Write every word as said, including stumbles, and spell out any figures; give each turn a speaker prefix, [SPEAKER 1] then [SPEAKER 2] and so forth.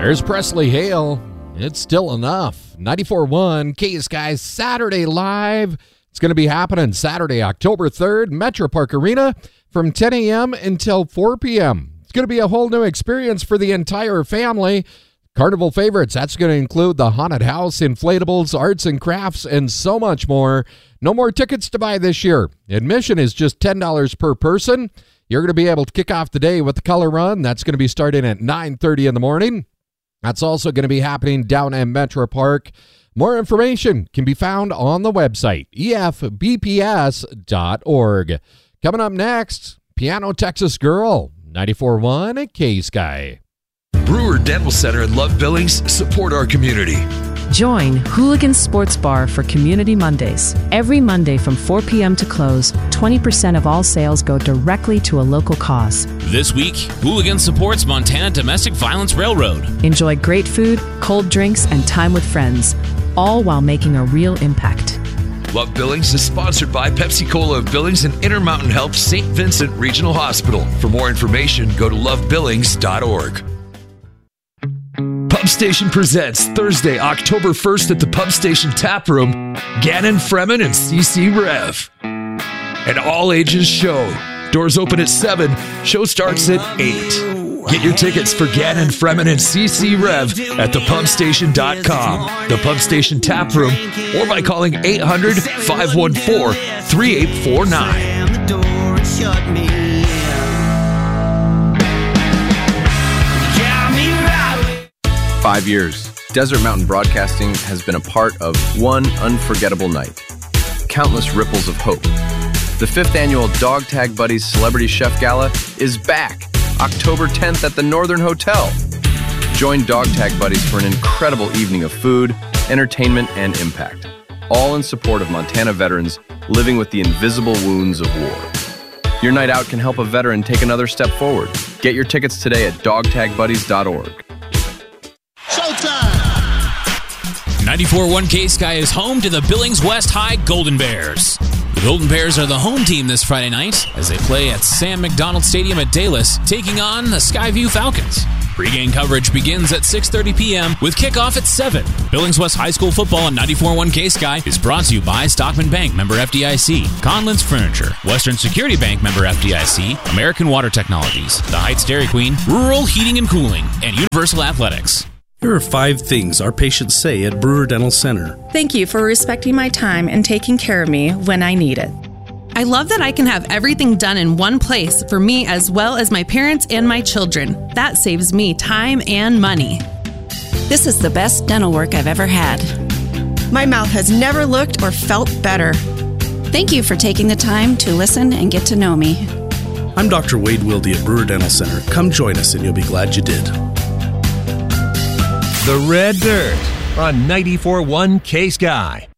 [SPEAKER 1] There's Presley Hale. It's still enough. ninety-four point one K Skies Saturday Live. It's going to be happening Saturday, October third, Metro Park Arena from ten a.m. until four p.m. It's going to be a whole new experience for the entire family. Carnival favorites, that's going to include the haunted house, inflatables, arts and crafts, and so much more. No more tickets to buy this year. Admission is just ten dollars per person. You're going to be able to kick off the day with the color run. That's going to be starting at nine thirty in the morning. That's also going to be happening down at Metro Park. More information can be found on the website, E F B P S dot org. Coming up next, Piano Texas Girl, ninety-four point one K-Sky.
[SPEAKER 2] Brewer Dental Center and Love Billings support our community.
[SPEAKER 3] Join Hooligan Sports Bar for Community Mondays. Every Monday from four p.m. to close, twenty percent of all sales go directly to a local cause.
[SPEAKER 4] This week, Hooligan supports Montana Domestic Violence Railroad.
[SPEAKER 3] Enjoy great food, cold drinks, and time with friends, all while making a real impact.
[SPEAKER 2] Love Billings is sponsored by Pepsi-Cola of Billings and Intermountain Health Saint Vincent Regional Hospital. For more information, go to love billings dot org. Pub Station presents Thursday, October first at the Pub Station Tap Room, Gannon Fremen and C C Rev. An all-ages show. Doors open at seven. Show starts at eight. Get your tickets for Gannon Fremen and C C Rev at the pub station dot com, the Pub Station Tap Room, or by calling eight hundred, five one four, three eight four nine.
[SPEAKER 5] Five years, Desert Mountain Broadcasting has been a part of one unforgettable night. Countless ripples of hope. The fifth annual Dog Tag Buddies Celebrity Chef Gala is back, October tenth at the Northern Hotel. Join Dog Tag Buddies for an incredible evening of food, entertainment, and impact, all in support of Montana veterans living with the invisible wounds of war. Your night out can help a veteran take another step forward. Get your tickets today at dog tag buddies dot org.
[SPEAKER 4] ninety-four point one K-Sky is home to the Billings West High Golden Bears. The Golden Bears are the home team this Friday night as they play at Sam McDonald Stadium at Dallas, taking on the Skyview Falcons. Pre-game coverage begins at six thirty p.m. with kickoff at seven. Billings West High School football on ninety-four point one K-Sky is brought to you by Stockman Bank, member F D I C, Conlins Furniture, Western Security Bank, member F D I C, American Water Technologies, The Heights Dairy Queen, Rural Heating and Cooling, and Universal Athletics.
[SPEAKER 6] Here are five things our patients say at Brewer Dental Center.
[SPEAKER 7] Thank you for respecting my time and taking care of me when I need it.
[SPEAKER 8] I love that I can have everything done in one place for me as well as my parents and my children. That saves me time and money.
[SPEAKER 9] This is the best dental work I've ever had.
[SPEAKER 10] My mouth has never looked or felt better.
[SPEAKER 9] Thank you for taking the time to listen and get to know me.
[SPEAKER 6] I'm Doctor Wade Wilde at Brewer Dental Center. Come join us and you'll be glad you did.
[SPEAKER 11] The Red Dirt on ninety-four point one K-Sky.